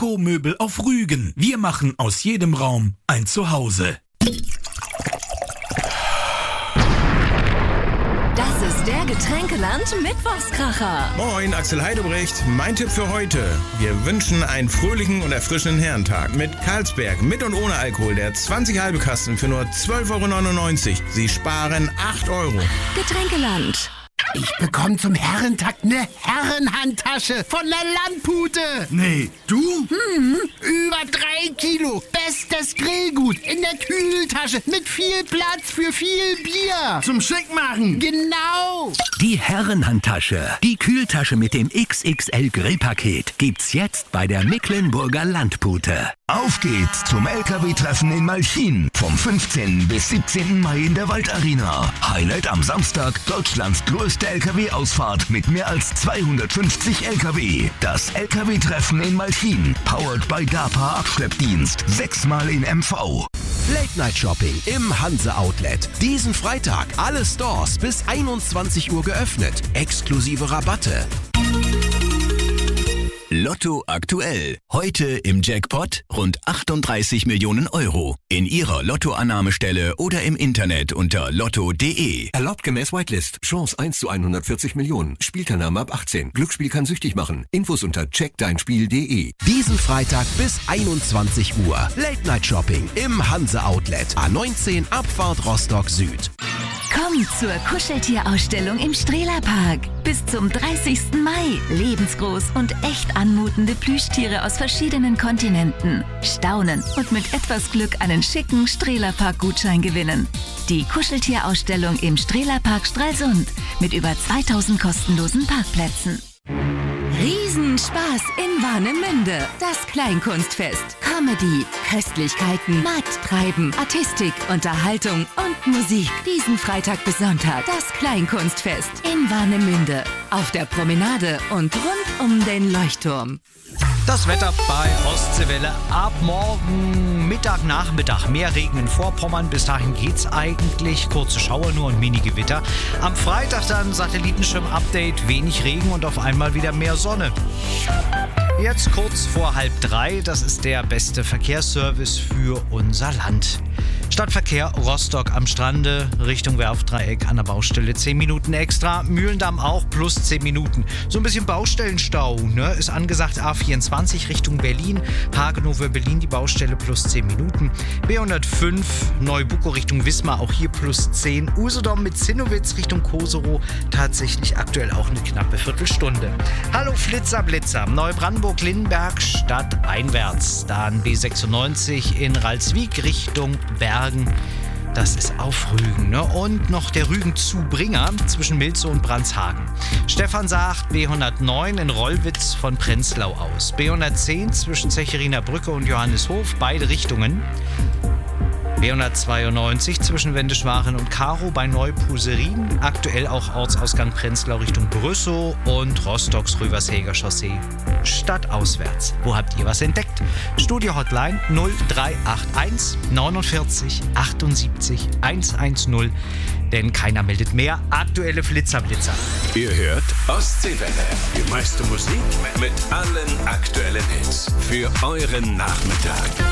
Ökomöbel auf Rügen. Wir machen aus jedem Raum ein Zuhause. Das ist der Getränkeland Mittwochskracher. Moin, Axel Heidebrecht. Mein Tipp für heute. Wir wünschen einen fröhlichen und erfrischenden Herrentag mit Carlsberg mit und ohne Alkohol. Der 20 halbe Kasten für nur 12,99 €. Sie sparen 8 €. Getränkeland. Ich bekomme zum Herrentag eine Herrenhandtasche von der Landpute. Nee, du? Über 3 Kilo. Bestes Grillgut in der Kühltasche mit viel Platz für viel Bier. Zum Schickmachen. Genau. Die Herrenhandtasche, die Kühltasche mit dem XXL Grillpaket gibt's jetzt bei der Mecklenburger Landpute. Auf geht's zum LKW-Treffen in Malchin vom 15. bis 17. Mai in der Waldarena. Highlight am Samstag, Deutschlands größte LKW-Ausfahrt mit mehr als 250 LKW. Das LKW-Treffen in Malchin, powered by DAPA Abschleppdienst, 6-mal in MV. Late Night Shopping im Hanse Outlet. Diesen Freitag alle Stores bis 21 Uhr geöffnet. Exklusive Rabatte. Lotto aktuell. Heute im Jackpot rund 38 Millionen €. In Ihrer Lottoannahmestelle oder im Internet unter lotto.de. Erlaubt gemäß Whitelist. Chance 1 zu 140 Millionen. Spielteilnahme ab 18. Glücksspiel kann süchtig machen. Infos unter checkdeinspiel.de. Diesen Freitag bis 21 Uhr. Late Night Shopping im Hanse Outlet. A19 Abfahrt Rostock Süd. Komm zur Kuscheltierausstellung im Strehlerpark. Bis zum 30. Mai. Lebensgroß und echt anmutende Plüschtiere aus verschiedenen Kontinenten. Staunen und mit etwas Glück einen schicken Strehlerpark-Gutschein gewinnen. Die Kuscheltierausstellung im Strehlerpark Stralsund mit über 2000 kostenlosen Parkplätzen. Riesenspaß in Warnemünde. Das Kleinkunstfest. Comedy, Köstlichkeiten, Markttreiben, Artistik, Unterhaltung und Musik. Diesen Freitag bis Sonntag. Das Kleinkunstfest in Warnemünde. Auf der Promenade und rund um den Leuchtturm. Das Wetter bei Ostseewelle ab morgen Mittag, Nachmittag. Mehr Regen in Vorpommern. Bis dahin geht's eigentlich. Kurze Schauer nur und Mini-Gewitter. Am Freitag dann Satellitenschirm-Update. Wenig Regen und auf einmal wieder mehr Sonne. Jetzt kurz vor 2:30. Das ist der beste Verkehrsservice für unser Land. Stadtverkehr Rostock am Strande Richtung Werftdreieck an der Baustelle 10 Minuten extra. Mühlendamm auch plus 10 Minuten. So ein bisschen Baustellenstau, ne? Ist angesagt A24 Richtung Berlin. Hagenow Berlin die Baustelle plus 10 Minuten. B105 Neubuko Richtung Wismar auch hier plus 10. Usedom mit Zinnowitz Richtung Koserow tatsächlich aktuell auch eine knappe Viertelstunde. Hallo Flitzer Blitzer. Neubrandenburg-Lindenberg stadteinwärts. Dann B96 in Ralswiek Richtung Bergen. Das ist auf Rügen, ne? Und noch der Rügen-Zubringer zwischen Milzow und Brandshagen. Stefan sagt B109 in Rollwitz von Prenzlau aus. B110 zwischen Zechiriner Brücke und Johannishof, beide Richtungen. B192 zwischen Wendischwaren und Karow bei Neupuserin. Aktuell auch Ortsausgang Prenzlau Richtung Brüssow und Rostocks Rüvershäger Chaussee stadtauswärts. Wo habt ihr was entdeckt? Studio-Hotline 0381 49 78 110. Denn keiner meldet mehr. Aktuelle Flitzerblitzer. Ihr hört Ostseewelle. Die meiste Musik mit allen aktuellen Hits. Für euren Nachmittag.